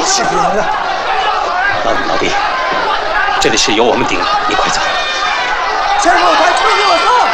是别人了。 老弟，这里是由我们顶了，你快走。 前后台全给我上！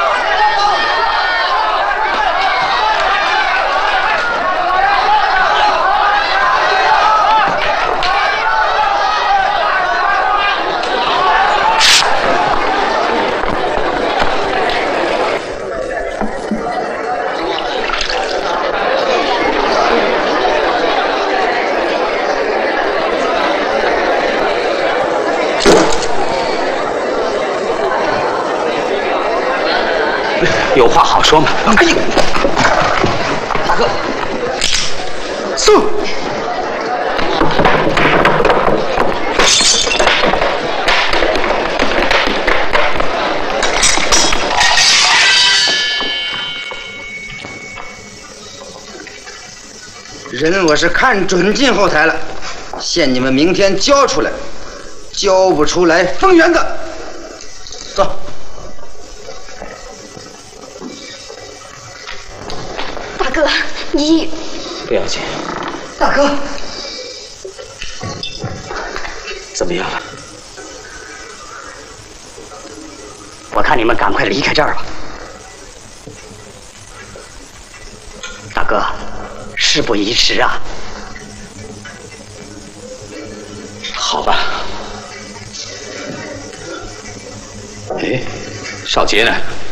有话好说嘛！哎呦， 大哥， 送。 人我是看准进后台了，限你们明天交出来，交不出来封园子。走。 大哥，你不要紧。 大哥， 怎么样了？我看你们赶快离开这儿吧。大哥，事不宜迟啊。好吧。哎，少杰呢？